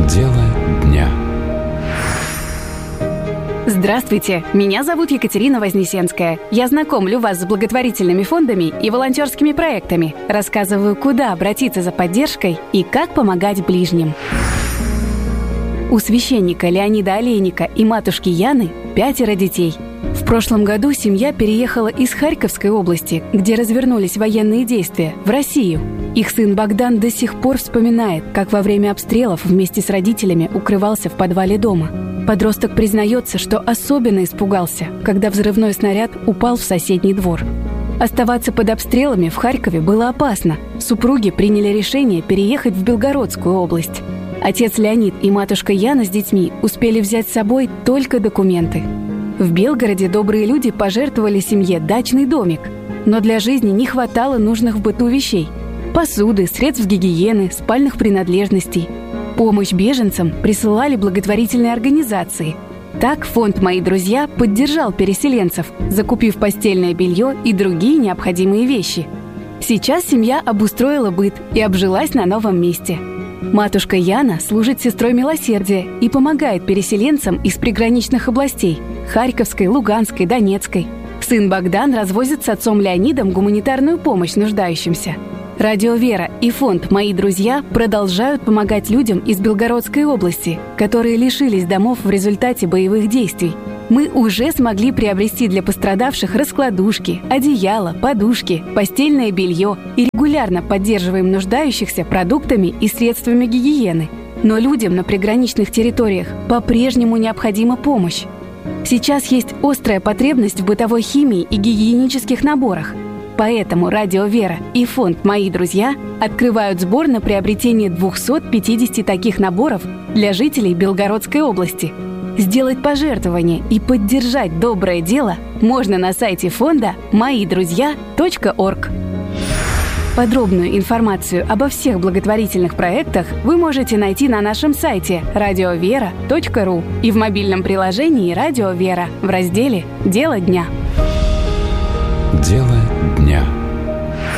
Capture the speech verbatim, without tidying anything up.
Дело дня. Здравствуйте, меня зовут Екатерина Вознесенская. Я знакомлю вас с благотворительными фондами и волонтерскими проектами. Рассказываю, куда обратиться за поддержкой и как помогать ближним. У священника Леонида Олейника и матушки Яны пятеро детей. В прошлом году семья переехала из Харьковской области, где развернулись военные действия, в Россию. Их сын Богдан до сих пор вспоминает, как во время обстрелов вместе с родителями укрывался в подвале дома. Подросток признается, что особенно испугался, когда взрывной снаряд упал в соседний двор. Оставаться под обстрелами в Харькове было опасно. Супруги приняли решение переехать в Белгородскую область. Отец Леонид и матушка Яна с детьми успели взять с собой только документы. В Белгороде добрые люди пожертвовали семье дачный домик, но для жизни не хватало нужных в быту вещей – посуды, средств гигиены, спальных принадлежностей. Помощь беженцам присылали благотворительные организации. Так фонд «Мои друзья» поддержал переселенцев, закупив постельное белье и другие необходимые вещи. Сейчас семья обустроила быт и обжилась на новом месте. Матушка Яна служит сестрой милосердия и помогает переселенцам из приграничных областей – Харьковской, Луганской, Донецкой. Сын Богдан развозит с отцом Леонидом гуманитарную помощь нуждающимся. Радио «Вера» и фонд «Мои друзья» продолжают помогать людям из Белгородской области, которые лишились домов в результате боевых действий. Мы уже смогли приобрести для пострадавших раскладушки, одеяла, подушки, постельное белье и регулярно поддерживаем нуждающихся продуктами и средствами гигиены. Но людям на приграничных территориях по-прежнему необходима помощь. Сейчас есть острая потребность в бытовой химии и гигиенических наборах. Поэтому Радио «Вера» и фонд «Мои друзья» открывают сбор на приобретение двести пятьдесят таких наборов для жителей Белгородской области. Сделать пожертвование и поддержать доброе дело можно на сайте фонда мои друзья точка орг. Подробную информацию обо всех благотворительных проектах вы можете найти на нашем сайте радио вера точка ру и в мобильном приложении «Радио Вера» в разделе «Дело дня». Дело